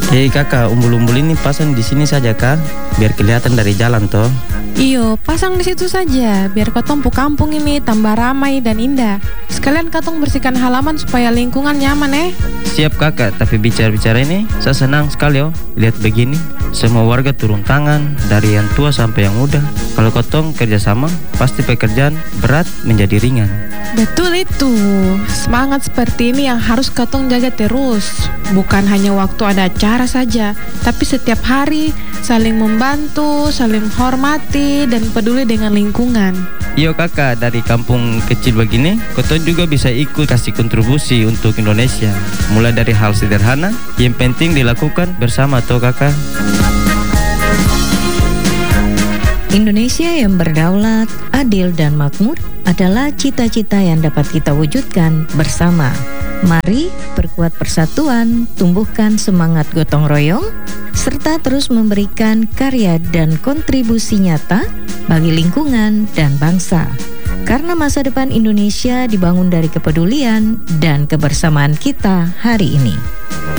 Hei kakak, umbul-umbul ini pasang di sini saja kak, biar kelihatan dari jalan toh. Iyo, pasang di situ saja, biar kotong pu kampung ini tambah ramai dan indah. Sekalian katong bersihkan halaman supaya lingkungan nyaman. Siap kakak, tapi bicara-bicara ini, saya senang sekali lihat begini. Semua warga turun tangan, dari yang tua sampai yang muda. Kalau kotong kerjasama, pasti pekerjaan berat menjadi ringan. Betul itu, semangat seperti ini yang harus katong jaga terus. Bukan hanya waktu ada acara saja, tapi setiap hari saling membantu, saling menghormati, dan peduli dengan lingkungan. Iyo kakak, dari kampung kecil begini, kotong juga bisa ikut kasih kontribusi untuk Indonesia. Mulai dari hal sederhana, yang penting dilakukan bersama toh kakak. Indonesia yang berdaulat, adil dan makmur adalah cita-cita yang dapat kita wujudkan bersama. Mari perkuat persatuan, tumbuhkan semangat gotong royong, serta terus memberikan karya dan kontribusi nyata bagi lingkungan dan bangsa. Karena masa depan Indonesia dibangun dari kepedulian dan kebersamaan kita hari ini.